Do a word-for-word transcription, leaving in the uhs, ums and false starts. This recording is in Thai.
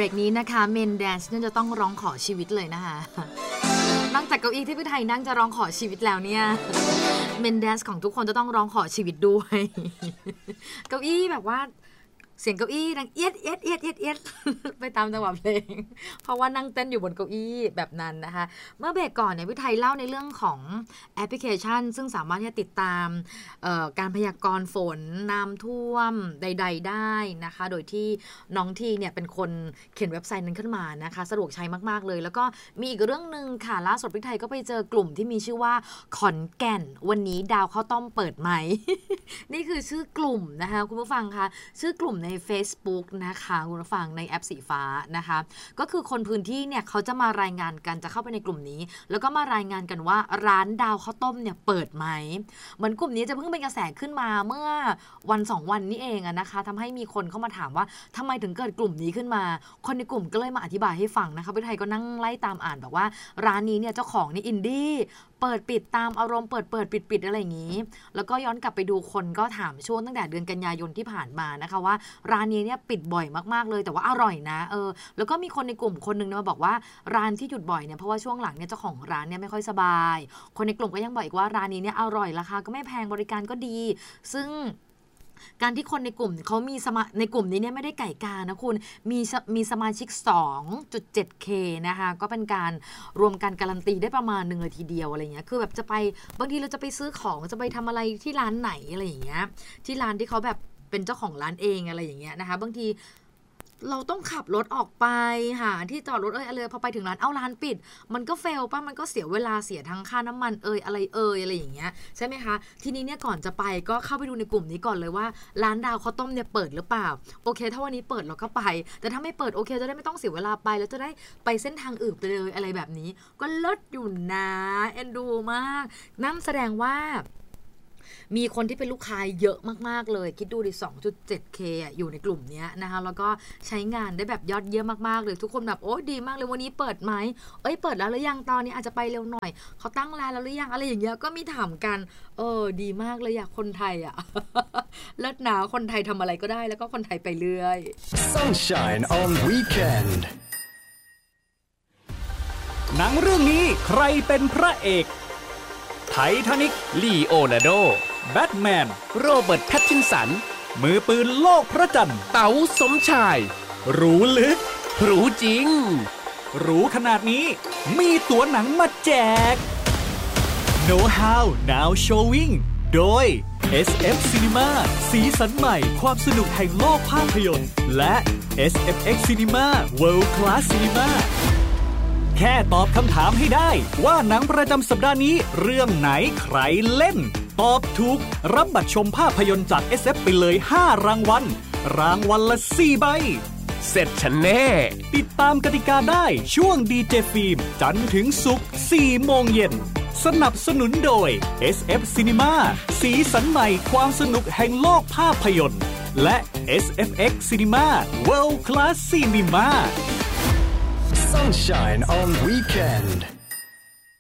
รกนี้นะคะเมนแดนซ์เนี่ยจะต้องร้องขอชีวิตเลยนะคะนอกจากเก้าอี้ที่พี่ไทยนั่งจะร้องขอชีวิตแล้วเนี่ยเมนแดนซ์ของทุกคนจะต้องร้องขอชีวิตด้วยเก้าอี้แบบว่าเสียงเก้าอี้ดังเอียดเอียดเอียดเอียดเอียดไปตามจังหวะเพลงเพราะว่านั่งเต้นอยู่บนเก้าอี้แบบนั้นนะคะเมื่อเบรกก่อนเนี่ยพี่ไทยเล่าในเรื่องของแอปพลิเคชันซึ่งสามารถที่จะติดตามการพยากรณ์ฝนน้ำท่วมใดๆได้นะคะโดยที่น้องทีเนี่ยเป็นคนเขียนเว็บไซต์นั้นขึ้นมานะคะสะดวกใช้มากๆเลยแล้วก็มีอีกเรื่องนึงค่ะล่าสุดพี่ไทยก็ไปเจอกลุ่มที่มีชื่อว่าขอนแก่นวันนี้ดาวข้าวต้มเปิดไหม นี่คือชื่อกลุ่มนะคะคุณผู้ฟังคะชื่อกลุ่มในใน Facebook นะคะคุณผู้ฟังในแอปสีฟ้านะคะก็คือคนพื้นที่เนี่ยเขาจะมารายงานกันจะเข้าไปในกลุ่มนี้แล้วก็มารายงานกันว่าร้านดาวข้าวต้มเนี่ยเปิดไหมเหมือนกลุ่มนี้จะเพิ่งเป็นกระแสขึ้นมาเมื่อวันสองวันนี้เองอะนะคะทำให้มีคนเข้ามาถามว่าทำไมถึงเกิดกลุ่มนี้ขึ้นมาคนในกลุ่มก็เลยมาอธิบายให้ฟังนะคะพี่ไทยก็นั่งไล่ตามอ่านบอกว่าร้านนี้เนี่ยเจ้าของนี่อินดี้เปิดปิดตามอารมณ์เปิดเปิดปิดปิดอะไรอย่างนี้แล้วก็ย้อนกลับไปดูคนก็ถามช่วงตั้งแต่เดือนกันยายนที่ผ่านมานะคะว่าร้านนี้เนี่ยปิดบ่อยมากๆเลยแต่ว่าอร่อยนะเออแล้วก็มีคนในกลุ่มคนนึงมาบอกว่าร้านที่หยุดบ่อยเนี่ยเพราะว่าช่วงหลังเนี่ยเจ้าของร้านเนี่ยไม่ค่อยสบายคนในกลุ่มก็ยังบอกอีกว่าร้านนี้เนี่ยอร่อยราคาก็ไม่แพงบริการก็ดีซึ่งการที่คนในกลุ่มเขามีสมาในกลุ่มนี้เนี่ยไม่ได้ไก่กานะคุณมีมีสมาชิก สองจุดเจ็ดเค นะคะก็เป็นการรวมกันการันตีได้ประมาณหนึ่งเลยทีเดียวอะไรเงี้ยคือแบบจะไปบางทีเราจะไปซื้อของจะไปทำอะไรที่ร้านไหนอะไรอย่างเงี้ยที่ร้านที่เขาแบบเป็นเจ้าของร้านเองอะไรอย่างเงี้ยนะคะบางทีเราต้องขับรถออกไปหาที่จอดรถเอ้ยอะไรพอไปถึงร้านเอ้าร้านปิดมันก็เฟลป่ะมันก็เสียเวลาเสียทั้งค่าน้ำมันเอ่ยอะไรเอ่ยอะไรอย่างเงี้ยใช่ไหมคะทีนี้เนี่ยก่อนจะไปก็เข้าไปดูในกลุ่มนี้ก่อนเลยว่าร้านดาวข้าวต้มเนี่ยเปิดหรือเปล่าโอเคถ้าวันนี้เปิดเราก็ไปแต่ถ้าไม่เปิดโอเคจะได้ไม่ต้องเสียเวลาไปแล้วจะได้ไปเส้นทางอื่นไปเลยอะไรแบบนี้ก็เลิศอยู่นะเอ็นดูมากนั่นแสดงว่ามีคนที่เป็นลูกค้าเยอะมากๆเลยคิดดูดิ สองจุดเจ็ดเค อ่ะอยู่ในกลุ่มนี้นะคะแล้วก็ใช้งานได้แบบยอดเยี่ยมมากๆเลยทุกคนแบบโอ้ดีมากเลยวันนี้เปิดไหมเอ้ยเปิดแล้วหรือยังตอนนี้อาจจะไปเร็วหน่อยเขาตั้งร้านแล้วหรือยังอะไรอย่างเงี้ยก็มีถามกันเออดีมากเลยอยากคนไทยอ่ะ เลิศหนาคนไทยทำอะไรก็ได้แล้วก็คนไทยไปเรื่อย Sunshine on Weekend หนังเรื่องนี้ใครเป็นพระเอกไททานิคลีโอนาร์โดแบทแมนโรเบิร์ตแพตตินสันมือปืนโลกพระจันทร์เต๋าสมชายรู้ลึกรู้จริงรู้ขนาดนี้มีตั๋วหนังมาแจก Know How Now Showing โดย เอส เอฟ Cinema สีสันใหม่ความสนุกแห่งโลกภาพยนตร์และ เอส เอฟ เอ็กซ์ Cinema World Class Cinemaแค่ตอบคำถามให้ได้ว่าหนังประจำสัปดาห์นี้เรื่องไหนใครเล่นตอบถูกรับบัตรชมภาพยนตร์จาก เอส เอฟ ไปเลยห้ารางวัลรางวัลละสี่ใบเสร็จฉันแน่ติดตามกติกาได้ช่วงดีเจฟิล์มจันทร์ถึงศุกร์สี่โมงเย็นสนับสนุนโดย เอส เอฟ Cinema สีสันใหม่ความสนุกแห่งโลกภาพยนตร์และ เอส เอฟ เอ็กซ์ Cinema World Class Cinema Sunshine on Weekend